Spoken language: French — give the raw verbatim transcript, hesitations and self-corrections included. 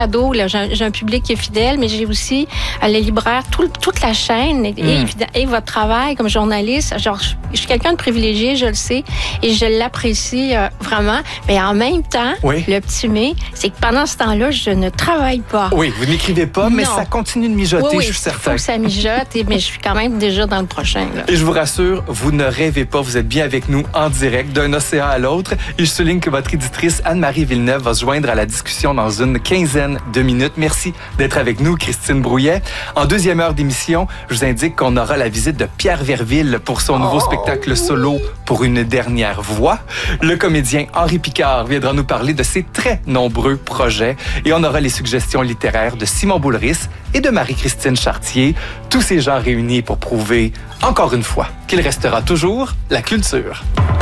Ado, là, j'ai, j'ai un public qui est fidèle, mais j'ai aussi euh, les libraires, tout, toute la chaîne et, mm. et, et votre travail comme journaliste. Genre, je, je suis quelqu'un de privilégié, je le sais, et je l'apprécie euh, vraiment. Mais en même temps, oui. le petit mais, c'est que pendant ce temps-là, je ne travaille pas. Oui, vous n'écrivez pas, non. mais ça continue de mijoter, oui, oui, je suis certain. Il faut que ça mijote, et, mais je suis quand même déjà dans le prochain. Là. Et je vous rassure, vous ne rêvez pas, vous êtes bien avec nous en direct d'un océan à l'autre. Et je souligne que votre éditrice Anne-Marie Villeneuve va se joindre à la discussion dans une quinzaine de minutes. Merci d'être avec nous, Christine Brouillet. En deuxième heure d'émission, je vous indique qu'on aura la visite de Pierre Verville pour son nouveau oh, spectacle solo oui. Pour une dernière voix. Le comédien Henri Picard viendra nous parler de ses très nombreux projets et on aura les suggestions littéraires de Simon Boulris et de Marie-Christine Chartier. Tous ces gens réunis pour prouver, encore une fois, qu'il restera toujours la culture.